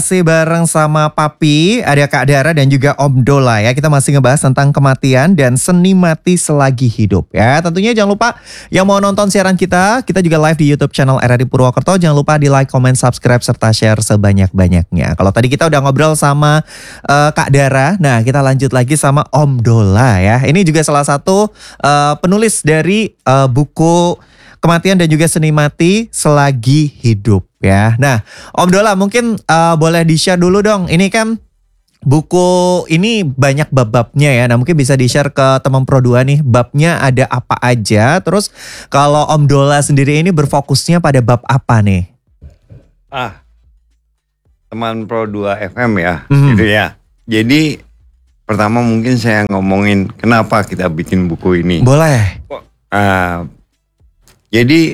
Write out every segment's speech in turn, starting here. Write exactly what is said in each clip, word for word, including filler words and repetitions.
Masih bareng sama Papi, ada Kak Dara dan juga Om Dola ya. Kita masih ngebahas tentang kematian dan seni mati selagi hidup ya. Tentunya jangan lupa yang mau nonton siaran kita, kita juga live di YouTube channel R R I Purwokerto. Jangan lupa di like, comment, subscribe, serta share sebanyak-banyaknya. Kalau tadi kita udah ngobrol sama uh, Kak Dara, nah kita lanjut lagi sama Om Dola ya. Ini juga salah satu uh, penulis dari uh, buku Kematian dan juga Seni Mati Selagi Hidup ya. Nah, Om Dola mungkin uh, boleh di-share dulu dong. Ini kan buku ini banyak bab-babnya ya. Nah, mungkin bisa di-share ke teman Pro dua nih. Babnya ada apa aja? Terus kalau Om Dola sendiri ini berfokusnya pada bab apa nih? Ah, teman Pro dua F M ya, Mhm. gitu ya. Jadi pertama mungkin saya ngomongin kenapa kita bikin buku ini. Boleh. Ah, jadi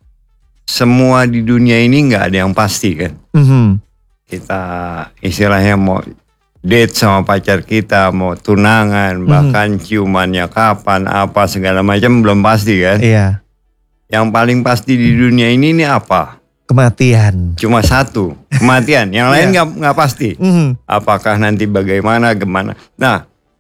semua di dunia ini nggak ada yang pasti kan. Mhm. Kita istilahnya mau date sama pacar kita, mau tunangan, Mhm. bahkan ciumannya kapan, apa segala macam belum pasti kan. Iya. Yang paling pasti di dunia ini ini apa? Kematian. Cuma satu, kematian. Yang lain Iya. nggak nggak pasti. Mhm. Apakah nanti bagaimana, gimana. Nah,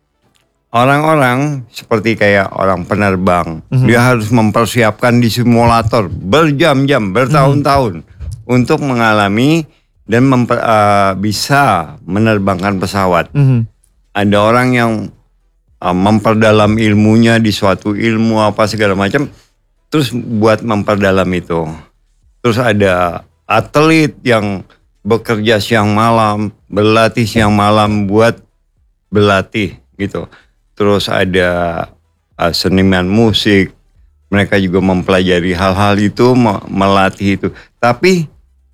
orang-orang seperti kayak orang penerbang, Mhm. dia harus mempersiapkan di simulator berjam-jam, bertahun-tahun untuk mengalami dan memper- uh, bisa menerbangkan pesawat. Mhm. Ada orang yang uh, memperdalam ilmunya di suatu ilmu apa segala macam, terus buat memperdalam itu. Terus ada atlet yang bekerja siang malam, berlatih siang malam buat berlatih gitu. Terus ada uh, seniman musik, mereka juga mempelajari hal-hal itu, me- melatih itu. Tapi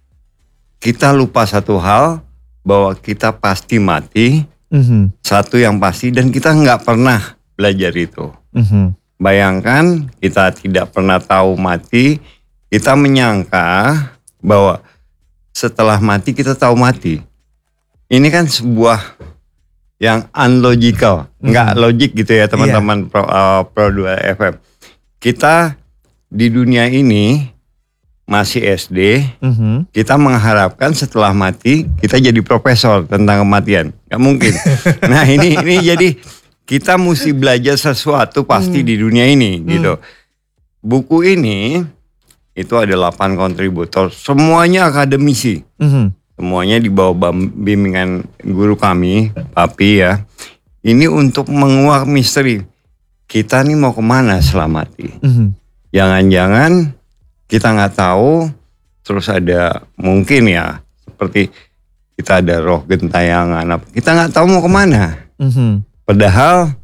kita lupa satu hal, bahwa kita pasti mati, Mhm. satu yang pasti, dan kita nggak pernah belajar itu. Mhm. Bayangkan kita tidak pernah tahu mati, kita menyangka bahwa setelah mati kita tahu mati. Ini kan sebuah yang unlogical, nggak Mhm. logik gitu ya teman-teman Pro, uh, Pro dua F M. Kita di dunia ini masih S D, Mhm. kita mengharapkan setelah mati kita jadi profesor tentang kematian, nggak mungkin. Nah ini ini jadi kita mesti belajar sesuatu pasti di dunia ini gitu. Buku ini itu ada delapan kontributor, semuanya akademisi. Mhm. Semuanya di bawah bam- bimbingan guru kami, Papi ya. Ini untuk menguak misteri. Kita nih mau kemana setelah mati? Mhm. Jangan-jangan kita nggak tahu. Terus ada mungkin ya, seperti kita ada roh gentayangan. apa. Kita nggak tahu mau kemana. Mhm. Padahal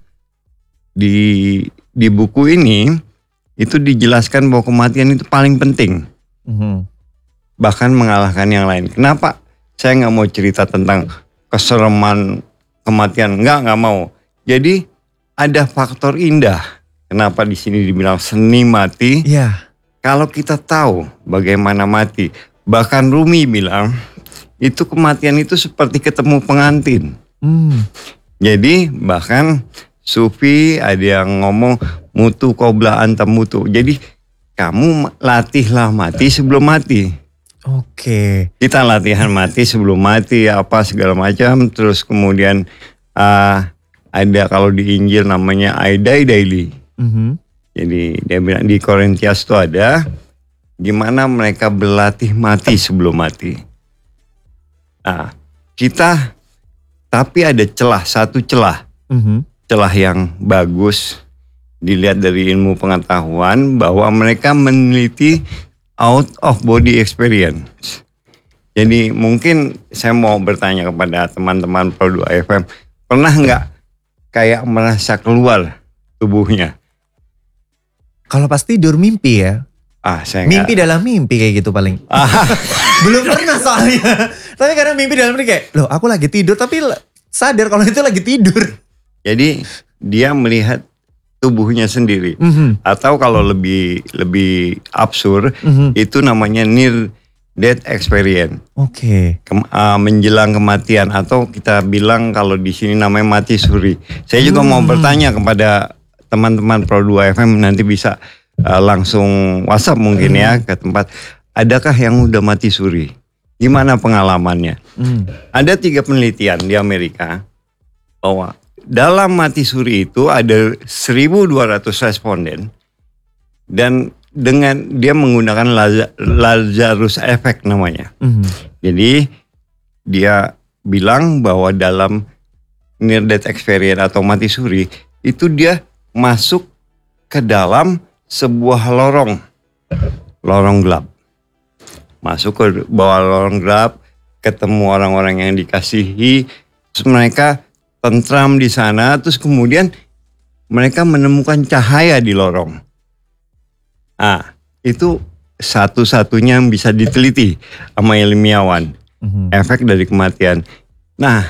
di di buku ini itu dijelaskan bahwa kematian itu paling penting. Mhm. Bahkan mengalahkan yang lain. Kenapa saya nggak mau cerita tentang kesereman kematian? Nggak, nggak mau. Jadi ada faktor indah. Kenapa di sini dibilang seni mati? Iya. Kalau kita tahu bagaimana mati, bahkan Rumi bilang itu kematian itu seperti ketemu pengantin. Hmm. Jadi bahkan Sufi ada yang ngomong mutu qobla anta mutu. Jadi kamu latihlah mati sebelum mati. Oke. Kita latihan mati sebelum mati apa segala macam. Terus kemudian uh, ada kalau di Injil namanya I die daily. Mhm. Jadi dia bilang di Korintias itu ada gimana mereka berlatih mati sebelum mati. Nah kita tapi ada celah, satu celah. Mhm. Celah yang bagus dilihat dari ilmu pengetahuan bahwa mereka meneliti out of body experience. Jadi mungkin saya mau bertanya kepada teman-teman Pro dua F M, pernah nggak kayak merasa keluar tubuhnya? Kalau pas tidur mimpi ya. Ah, saya Mimpi nggak. dalam mimpi kayak gitu paling. Ah, Belum pernah soalnya. Tapi kadang mimpi dalam mimpi kayak, loh aku lagi tidur tapi l- sadar kalau itu lagi tidur. jadi dia melihat tubuhnya sendiri. Mhm. Atau kalau lebih lebih absurd, Mhm. itu namanya near death experience. Oke. Kem- uh, menjelang kematian, atau kita bilang kalau di sini namanya mati suri. Saya juga mau bertanya kepada teman-teman Pro dua F M, nanti bisa uh, langsung WhatsApp mungkin ya ke tempat. Adakah yang udah mati suri? Gimana pengalamannya? Hmm. Ada tiga penelitian di Amerika bahwa dalam mati suri itu ada seribu dua ratus responden dan dengan dia menggunakan Laza- Lazarus Effect namanya. Hmm. Jadi dia bilang bahwa dalam near death experience atau mati suri itu dia masuk ke dalam sebuah lorong, lorong gelap. Masuk ke bawah lorong gelap, ketemu orang-orang yang dikasihi, terus mereka tentram di sana, terus kemudian mereka menemukan cahaya di lorong. Ah, itu satu-satunya yang bisa diteliti sama ilmiawan, Hmm. efek dari kematian. Nah,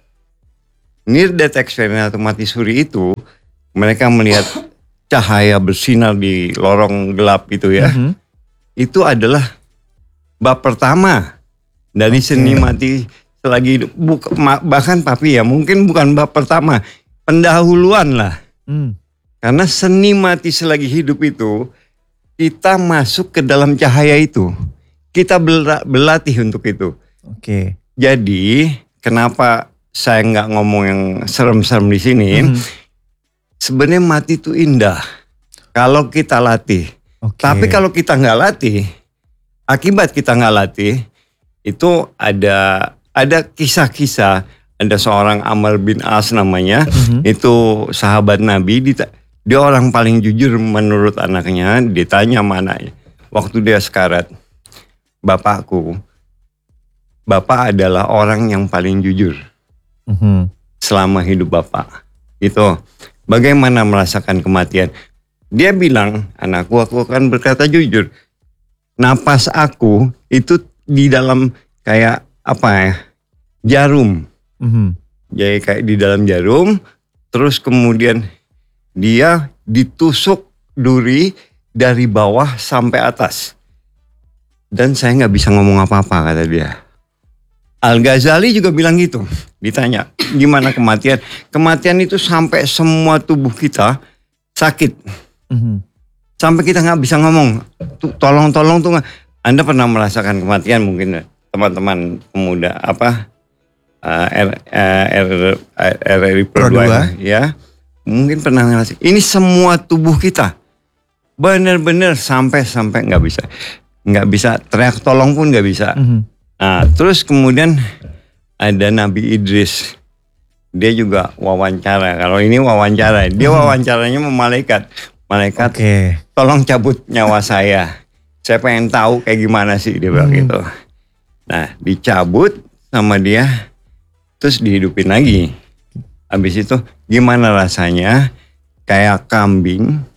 near death experience atau mati suri itu, mereka melihat cahaya bersinar di lorong gelap itu ya. Hmm. Itu adalah bab pertama dari Oke. seni mati selagi hidup. Buk- ma- bahkan papi ya mungkin bukan bab pertama, pendahuluan lah. Hmm. Karena seni mati selagi hidup itu kita masuk ke dalam cahaya itu, kita bela- berlatih untuk itu. Oke. Jadi kenapa saya nggak ngomong yang serem-serem di sini? Hmm. Sebenarnya mati itu indah kalau kita latih. Oke. Tapi kalau kita nggak latih, akibat kita nggak latih, itu ada ada kisah-kisah. Ada seorang Amr bin As namanya, Mhm. itu sahabat Nabi. Dia, dia orang paling jujur menurut anaknya. Ditanya mana waktu dia sekarat, bapakku, bapak adalah orang yang paling jujur Mhm. selama hidup bapak. Itu bagaimana merasakan kematian? Dia bilang, anakku, aku akan berkata jujur. Napas aku itu di dalam kayak apa ya, jarum. Mhm. Jadi kayak di dalam jarum. Terus kemudian dia ditusuk duri dari bawah sampai atas. Dan saya nggak bisa ngomong apa-apa, kata dia. Al-Ghazali juga bilang gitu. Ditanya, gimana kematian? Kematian itu sampai semua tubuh kita sakit. Mhm. Sampai kita nggak bisa ngomong. Tuh, tolong-tolong tuh nggak. Anda pernah merasakan kematian mungkin teman-teman pemuda apa uh, R, uh, R, R R I Pro Pro dua. dua ya. Mungkin pernah ngerasain. Ini semua tubuh kita benar-benar sampai-sampai nggak bisa. Nggak bisa teriak tolong pun nggak bisa. Mhm. Nah, terus kemudian ada Nabi Idris. Dia juga wawancara. Kalau ini wawancara, dia wawancaranya sama malaikat. Malaikat, Oke. tolong cabut nyawa saya. Saya pengen tahu kayak gimana sih, dia bilang Hmm. gitu. Nah, dicabut sama dia, terus dihidupin lagi. Habis itu gimana rasanya? Kayak kambing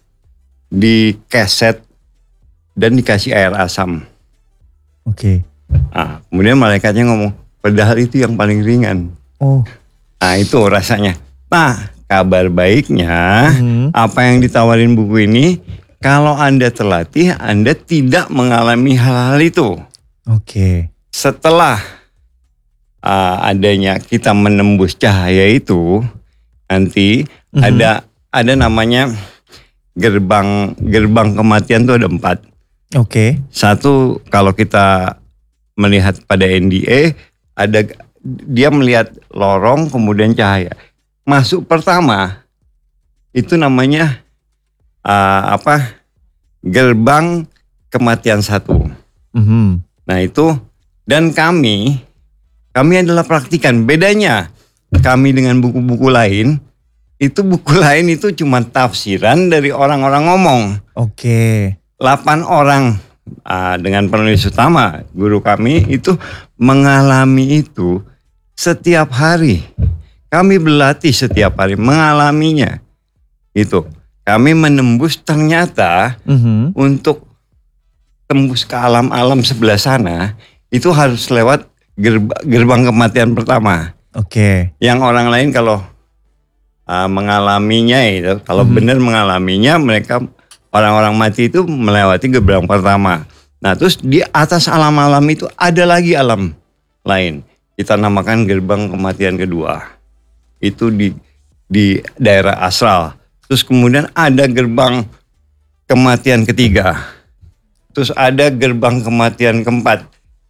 dikeset dan dikasih air asam. Oke. Nah, kemudian malaikatnya ngomong, padahal itu yang paling ringan. Oh. Nah, itu rasanya. Nah, kabar baiknya, Mhm. apa yang ditawarin buku ini, kalau Anda terlatih, Anda tidak mengalami hal-hal itu. Oke. Setelah uh, adanya kita menembus cahaya itu, nanti Mhm. ada ada namanya gerbang gerbang kematian itu ada empat. Oke. Satu, kalau kita melihat pada N D A, ada dia melihat lorong kemudian cahaya. Masuk pertama itu namanya uh, apa? Gerbang kematian satu. Mhm. Nah itu, dan kami kami adalah praktikan. Bedanya kami dengan buku-buku lain, itu buku lain itu cuma tafsiran dari orang-orang ngomong. Oke. Delapan orang uh, dengan penulis utama guru kami itu mengalami itu setiap hari. Kami berlatih setiap hari mengalaminya. Itu kami menembus, ternyata Mhm. untuk tembus ke alam-alam sebelah sana itu harus lewat gerb- gerbang kematian pertama. Oke. Yang orang lain kalau uh, mengalaminya itu, kalau Mhm. benar mengalaminya, mereka orang-orang mati itu melewati gerbang pertama. Nah, terus di atas alam-alam itu ada lagi alam lain. Kita namakan gerbang kematian kedua. Itu di di daerah astral. Terus kemudian ada gerbang kematian ketiga. Terus ada gerbang kematian keempat.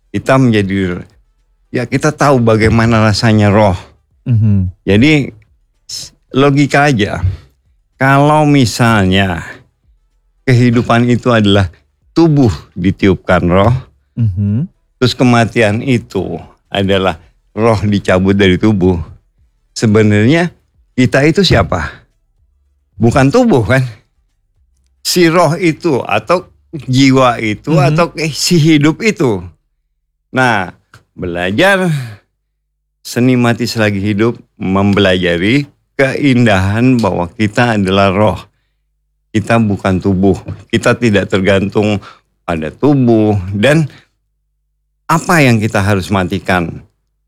kita menjadi, ya kita tahu bagaimana rasanya roh. Mhm. Jadi logika aja, kalau misalnya kehidupan itu adalah tubuh ditiupkan roh, Mhm. terus kematian itu adalah roh dicabut dari tubuh. Sebenarnya kita itu siapa? Bukan tubuh kan? Si roh itu atau jiwa itu Mhm. atau si hidup itu. Nah, belajar seni mati selagi hidup mempelajari keindahan bahwa kita adalah roh. Kita bukan tubuh. Kita tidak tergantung pada tubuh, dan apa yang kita harus matikan?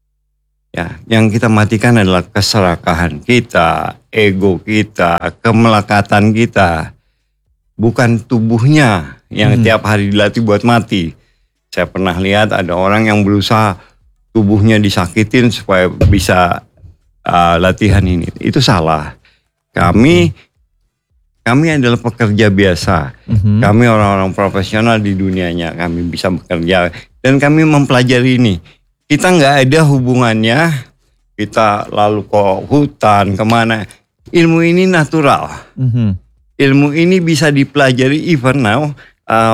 Ya, yang kita matikan adalah keserakahan kita, ego kita, kemelekatan kita. Bukan tubuhnya yang Hmm. tiap hari dilatih buat mati. Saya pernah lihat ada orang yang berusaha tubuhnya disakitin supaya bisa uh, latihan ini. Itu salah. Kami kami adalah pekerja biasa. Mhm. Kami orang-orang profesional di dunianya. Kami bisa bekerja dan kami mempelajari ini. Kita nggak ada hubungannya, kita lalu ke hutan, kemana. Ilmu ini natural. Mhm. Ilmu ini bisa dipelajari even now. Uh,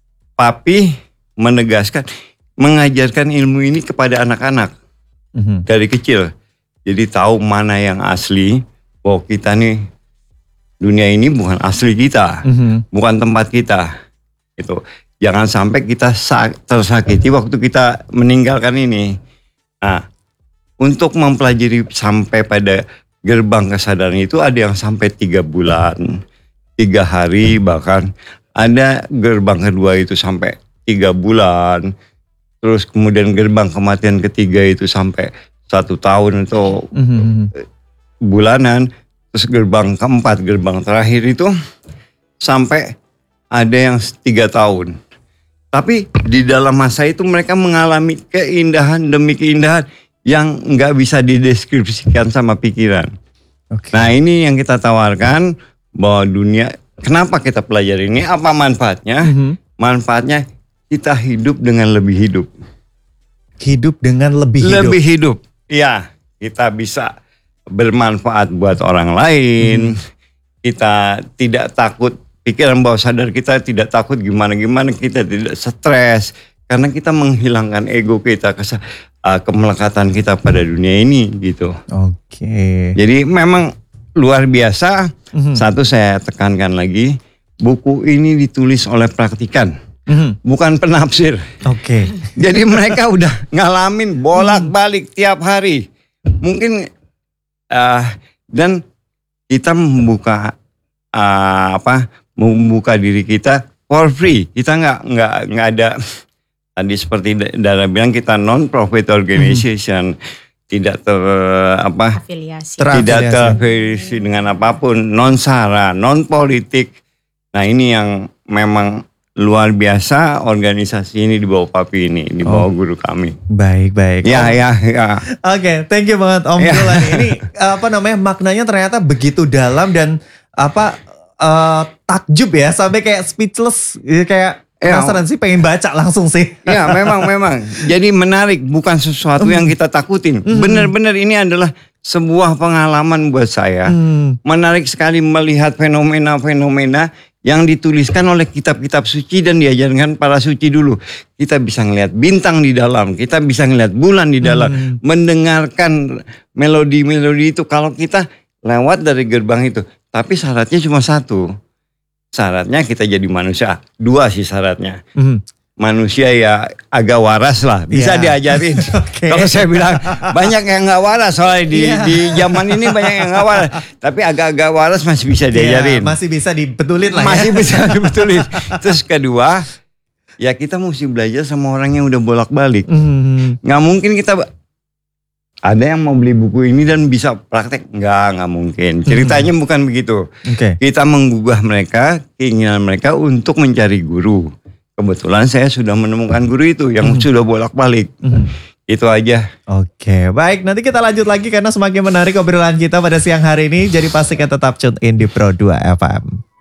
Papi menegaskan, mengajarkan ilmu ini kepada anak-anak Mhm. dari kecil. Jadi tahu mana yang asli, bahwa kita nih, dunia ini bukan asli kita, Mhm. bukan tempat kita. Itu. Jangan sampai kita tersakiti waktu kita meninggalkan ini. Nah, untuk mempelajari sampai pada gerbang kesadaran itu ada yang sampai tiga bulan, tiga hari, bahkan ada gerbang kedua itu sampai tiga bulan. Terus kemudian gerbang kematian ketiga itu sampai satu tahun atau Mhm. bulanan. Terus gerbang keempat, gerbang terakhir itu sampai ada yang tiga tahun. Tapi di dalam masa itu mereka mengalami keindahan demi keindahan yang nggak bisa dideskripsikan sama pikiran. Oke. Nah, ini yang kita tawarkan, bahwa dunia, kenapa kita pelajari ini, apa manfaatnya? Mhm. Manfaatnya kita hidup dengan lebih hidup. Hidup dengan lebih hidup. Lebih hidup. Iya, kita bisa bermanfaat buat orang lain. Kita tidak takut, pikiran bawah sadar kita tidak takut gimana-gimana, kita tidak stres. Karena kita menghilangkan ego kita, kes- uh, kemelekatan kita pada dunia ini gitu. Oke. Jadi memang luar biasa. Mhm. Satu, saya tekankan lagi, buku ini ditulis oleh praktikan, Mhm. bukan penafsir. Oke. Jadi mereka udah ngalamin bolak-balik tiap hari. Mungkin uh, dan kita membuka uh, apa? Membuka diri kita for free. Kita nggak nggak nggak ada, tadi seperti Dara bilang, kita non profit organization, tidak ter apa? Afiliasi. Ter- tidak Terafiliasi. terafiliasi dengan apapun, non sara, non politik. Nah, ini yang memang luar biasa, organisasi ini di bawah Papi ini, di bawah Oh. guru kami. Baik, baik. Ya, Om- ya, ya. Oke, thank you banget Om Ya. Dula nih. Ini apa namanya, maknanya ternyata begitu dalam dan apa eh, takjub ya, sampai kayak speechless, ya, kayak Ya. penasaran sih, pengen baca langsung sih. Ya, memang, memang. Jadi menarik, bukan sesuatu yang kita takutin. Benar-benar ini adalah sebuah pengalaman buat saya. Hmm. Menarik sekali melihat fenomena-fenomena yang dituliskan oleh kitab-kitab suci dan diajarkan para suci dulu. Kita bisa ngelihat bintang di dalam, kita bisa ngelihat bulan di dalam, Hmm. mendengarkan melodi-melodi itu kalau kita lewat dari gerbang itu. Tapi syaratnya cuma satu. Syaratnya kita jadi manusia. Dua sih syaratnya. Hmm. Manusia ya agak waras lah, bisa Iya. diajarin. Oke. Kalau saya bilang banyak yang nggak waras, soalnya di, Iya. di zaman ini banyak yang nggak waras. Tapi agak-agak waras masih bisa Ya, diajarin, masih bisa dibetulin lah masih ya. bisa dibetulin. Terus kedua, ya kita mesti belajar sama orang yang udah bolak-balik. Hmm. Nggak mungkin kita ada yang mau beli buku ini dan bisa praktek, nggak nggak mungkin. Ceritanya bukan begitu. Oke. Kita menggugah mereka, keinginan mereka untuk mencari guru. Kebetulan saya sudah menemukan guru itu yang sudah bolak-balik. Hmm. Itu aja. Oke, baik. Nanti kita lanjut lagi karena semakin menarik obrolan kita pada siang hari ini. Jadi pastikan tetap tune in di Pro dua F M.